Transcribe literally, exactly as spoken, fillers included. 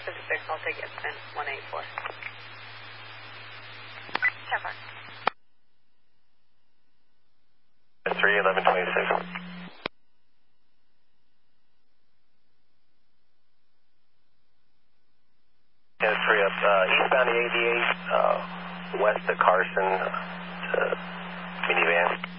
fifty-six, I'll take it, spin one eighty-four. ten four. three eleven twenty-six. Yes, three up, uh, eastbound to eighty-eight, uh, west of Carson, uh, minivan.